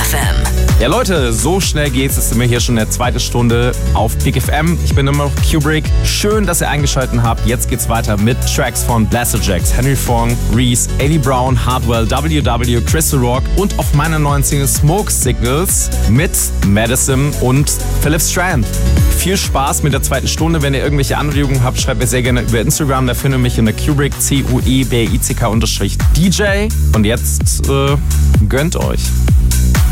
FM. Ja Leute, so schnell geht's. Es sind wir hier schon in der zweiten Stunde auf Big FM. Ich bin immer noch Kubrick. Schön, dass ihr eingeschaltet habt. Jetzt geht's weiter mit Tracks von Blasterjaxx, Henry Fong, Reese, Aidy Brown, Hardwell, WW, Crystal Rock und auf meiner neuen Single Smoke Signals mit Madison und Philip Strand. Viel Spaß mit der zweiten Stunde. Wenn ihr irgendwelche Anregungen habt, schreibt mir sehr gerne über Instagram. Da findet ihr mich in der Kubrick, Cuebrick_DJ. Und jetzt gönnt euch.